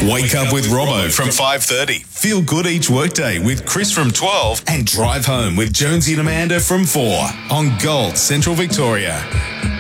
Wake up with Robbo from 5:30. Feel good each workday with Chris from 12 and drive home with Jonesy and Amanda from 4 on Gold Central Victoria.